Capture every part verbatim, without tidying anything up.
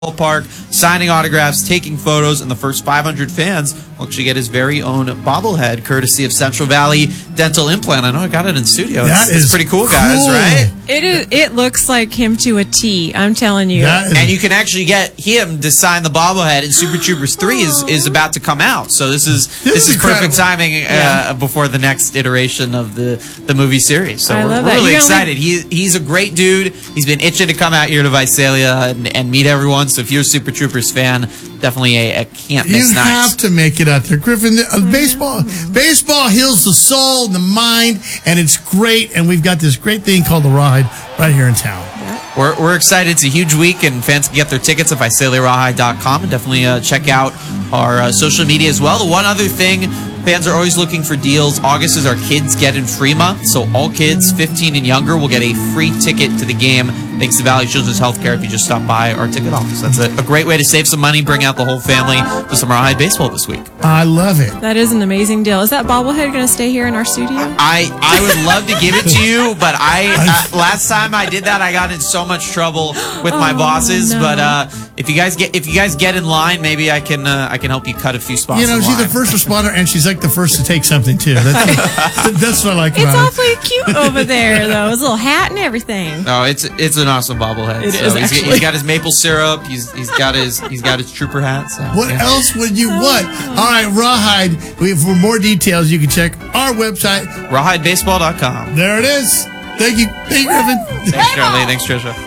Park, signing autographs, taking photos, and the first five hundred fans will actually get his very own bobblehead, courtesy of Central Valley Dental Implant. I know I got it in studio. That it's, is it's pretty cool, cool, guys, right? It is. It looks like him to a T. I'm telling you. That is, And you can actually get him to sign the bobblehead, and Super Troopers three is, is about to come out. So this is this, This is, is perfect incredible. timing uh, Yeah. before the next iteration of the, the movie series. So I we're, love we're that. really You don't excited. He he's a great dude. He's been itching to come out here to Visalia and, and meet everyone. So if you're a Super Troopers fan, definitely a, a can't miss you night. have to make it out there, Griffin. Uh, baseball, baseball heals the soul and the mind, and it's great. And we've got this great thing called the Rawhide right here in town. We're, we're excited. It's a huge week, and fans can get their tickets at Visalia Rawhide dot com, and definitely uh, check out our uh, social media as well. The one other thing, fans are always looking for deals. August is our Kids Get In Free month, so all kids fifteen and younger will get a free ticket to the game thanks to Valley Children's Healthcare if you just stop by our ticket office. That's a, a great way to save some money, bring out the whole family for some Rawhide baseball this week. I love it. That is an amazing deal. Is that bobblehead going to stay here in our studio? I, I would love to give it to you, but I uh, last time I did that, I got in so much trouble with my Oh, bosses. no. But uh, if you guys get if you guys get in line, maybe I can uh, I can help you cut a few spots. You know, in she's the line. first responder, and she's like the first to take something too. That's, that's what I like It's about it. awfully cute over there, though. His little hat and everything. No, it's it's an awesome bobblehead. It so is, he's, actually. he's got his maple syrup. He's he's got his he's got his trooper hat. So, What yeah. else would you want? All right, Rawhide. We, for more details, you can check our website. Rawhide Baseball dot com. There it is. Thank you, thank you, Griffin. Thanks, Charlie. Thanks, Trisha.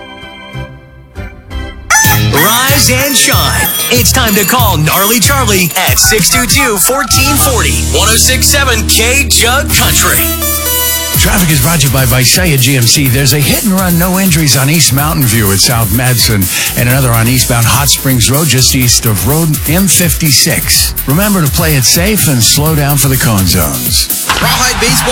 Rise and shine. It's time to call Gnarly Charlie at six two two, one four four zero, one oh six point seven K Jug Country. Traffic is brought to you by Visalia G M C. There's a hit and run, no injuries on East Mountain View at South Madison, and another on eastbound Hot Springs Road, just east of Road M fifty-six. Remember to play it safe and slow down for the cone zones. Rawhide Baseball